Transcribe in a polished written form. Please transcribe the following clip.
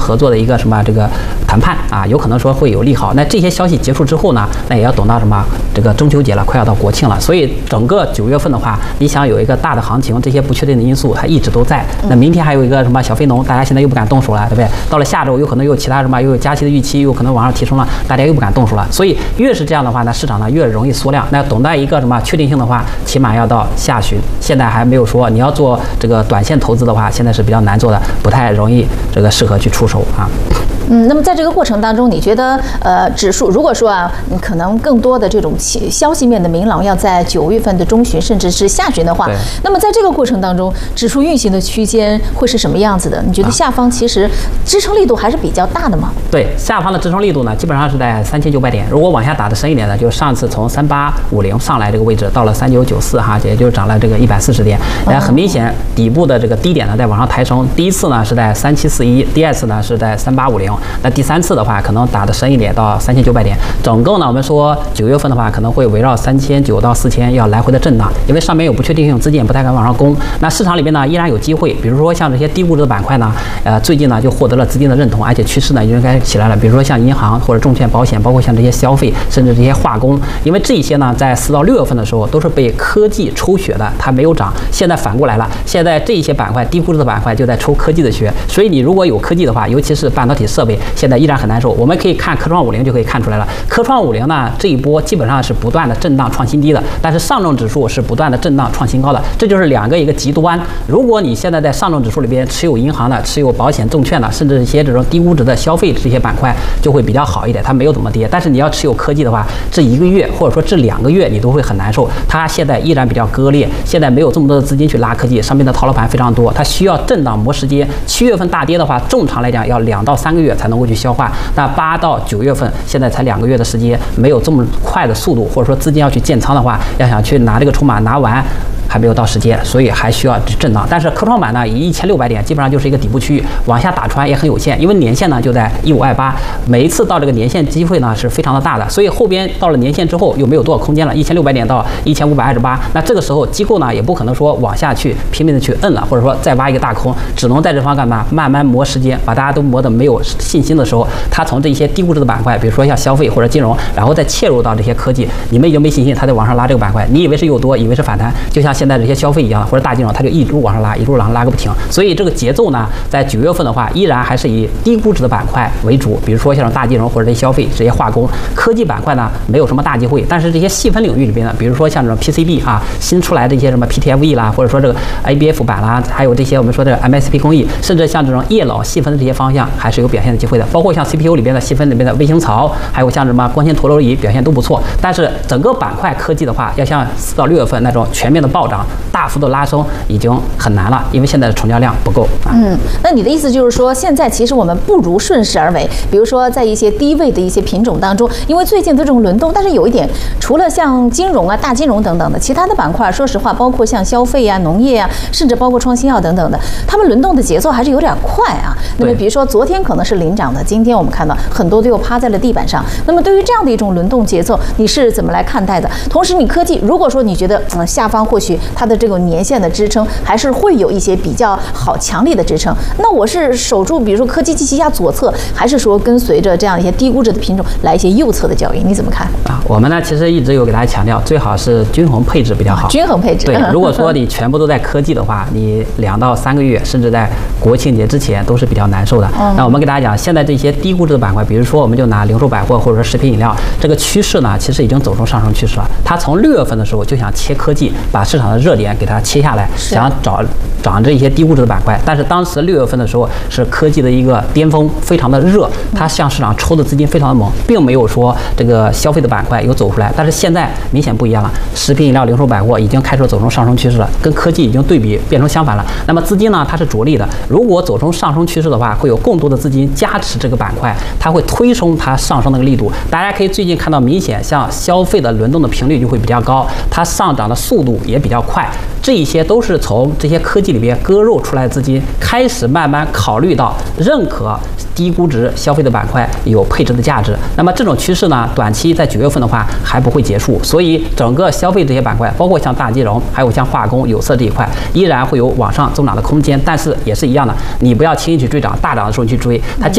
合作的一个什么这个谈判啊，有可能说会有利好。那这些消息结束之后呢，那也要等到什么这个中秋节了，快要到国庆了，所以整个9月份的话，你想有一个大的行情，这些不确定的因素它一直都在。那明天还有一个什么小非农，大家现在又不敢动手了，对不对？到了下周有可能又有其他什么，又有加息的预期，又可能往上提升了，大家又不敢动手了。所以越是这样的话呢，市场呢越容易缩量。那等待一个什么确定性的话，起码要到下旬，现在还没有说你要做这个短线投资的话，现在是比较难做的，不太容易这个适合去出手啊。 那么在这个过程当中，你觉得指数如果说啊，你可能更多的这种消息面的明朗要在9月份的中旬甚至是下旬的话，那么在这个过程当中，指数运行的区间会是什么样子的？你觉得下方其实支撑力度还是比较大的吗？ 对，下方的支撑力度呢，基本上是在3900点。如果往下打的深一点呢，就上次从3850上来这个位置到了3994哈，也就涨了这个140点。很明显，底部的这个低点呢在往上抬升。第一次呢是在3741，第二次呢是在3850。那第三次的话，可能打的深一点到3900点。整个呢，我们说9月份的话，可能会围绕3900到4000要来回的震荡，因为上面有不确定性，资金也不太敢往上攻。那市场里边呢，依然有机会，比如说像这些低估值的板块呢，最近呢就获得了资金的认同，而且趋势呢应该起来了。比如说像银行或者证券、保险，包括像这些消费，甚至这些化工，因为这些呢在4到6月份的时候都是被科技抽血的，它没有涨。现在反过来了，现在这些板块低估值的板块就在抽科技的血，所以你如果有科技的话，尤其是半导体设备。现在依然很难受，我们可以看科创50就可以看出来了。科创50呢，这一波基本上是不断的震荡创新低的，但是上证指数是不断的震荡创新高的，这就是一个极端。如果你现在在上证指数里边持有银行的、持有保险、证券的，甚至一些这种低估值的消费这些板块，就会比较好一点，它没有怎么跌。但是你要持有科技的话，这1个月或者说这2个月你都会很难受。它现在依然比较割裂，现在没有这么多的资金去拉科技，上面的套牢盘非常多，它需要震荡磨时间。7月份大跌的话，正常来讲要2到3个月才能够去消化。那8到9月份现在才2个月的时间，没有这么快的速度，或者说资金要去建仓的话，要想去拿这个筹码拿完，还没有到时间，所以还需要震荡。但是科创板呢，以1600点基本上就是一个底部区域，往下打穿也很有限，因为年线呢就在1528，每一次到这个年线机会呢是非常的大的，所以后边到了年线之后又没有多少空间了，1600点到1528，那这个时候机构呢也不可能说往下去拼命的去摁了，或者说再挖一个大空，只能在这方干嘛？慢慢磨时间，把大家都磨得没有信心的时候，他从这些低估值的板块，比如说像消费或者金融，然后再切入到这些科技，你们已经没信心，他在往上拉这个板块，你以为是诱多，以为是反弹，就像现在这些消费一样，或者大金融，它就一路往上拉，一路往上拉个不停。所以这个节奏呢，在9月份的话，依然还是以低估值的板块为主，比如说像大金融或者这些消费、这些化工、科技板块呢，没有什么大机会。但是这些细分领域里边呢，比如说像这种 PCB 啊，新出来的一些什么 PTFE 啦，或者说这个 ABF 板啦，还有这些我们说的 MSP 工艺，甚至像这种业老细分的这些方向，还是有表现的机会的。包括像 CPU 里边的细分里边的微型槽，还有像什么光纤陀螺仪表现都不错。但是整个板块科技的话，要像4到6月份那种全面的暴涨、大幅的拉升已经很难了，因为现在的成交量不够啊。 那你的意思就是说，现在其实我们不如顺势而为，比如说在一些低位的一些品种当中，因为最近的这种轮动，但是有一点，除了像金融啊、大金融等等的，其他的板块，说实话，包括像消费啊、农业啊，甚至包括创新药等等的，他们轮动的节奏还是有点快啊。那么比如说昨天可能是领涨的，今天我们看到很多都又趴在了地板上。那么对于这样的一种轮动节奏，你是怎么来看待的？同时，你科技如果说你觉得下方或许它的这个年线的支撑还是会有一些比较好强力的支撑，那我是守住比如说科技旗下左侧，还是说跟随着这样一些低估值的品种来一些右侧的交易？你怎么看啊？我们呢其实一直有给大家强调，最好是均衡配置比较好。 均衡配置。 对，如果说你全部都在科技的话，你2到3个月，甚至在国庆节之前都是比较难受的。那我们给大家讲，现在这些低估值的板块，比如说我们就拿零售百货或者说食品饮料，这个趋势呢其实已经走出上升趋势了。它从6月份的时候就想切科技，把市场的热点给它切下来，想涨这些低估值的板块。但是当时6月份的时候是科技的一个巅峰，非常的热，它向市场抽的资金非常的猛，并没有说这个消费的板块有走出来。但是现在明显不一样了，食品饮料、零售百货已经开始走出上升趋势了，跟科技已经对比变成相反了。那么资金呢，它是着力的，如果走出上升趋势的话，会有更多的资金加持这个板块，它会推升它上升的力度。大家可以最近看到明显，像消费的轮动的频率就会比较高，它上涨的速度也比较快。这一些都是从这些科技里边割肉出来的资金，开始慢慢考虑到认可低估值消费的板块有配置的价值。那么这种趋势呢，短期在9月份的话还不会结束，所以整个消费这些板块，包括像大金融，还有像化工、有色这一块，依然会有往上增长的空间。但是也是一样的，你不要轻易去追涨，大涨的时候你去追它。